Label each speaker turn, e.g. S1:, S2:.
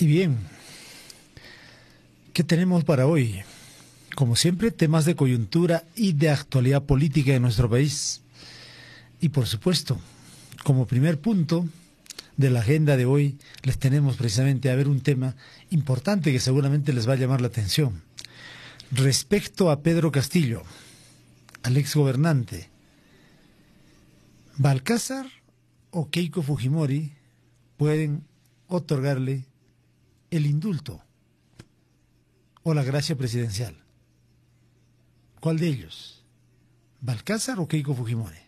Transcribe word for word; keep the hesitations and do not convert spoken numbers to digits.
S1: Y bien, ¿qué tenemos para hoy? Como siempre, temas de coyuntura y de actualidad política de nuestro país. Y por supuesto, como primer punto de la agenda de hoy, les tenemos precisamente a ver un tema importante que seguramente les va a llamar la atención. Respecto a Pedro Castillo, al exgobernante, Balcázar o Keiko Fujimori pueden otorgarle el indulto o la gracia presidencial. ¿Cuál de ellos? ¿Balcázar o Keiko Fujimori?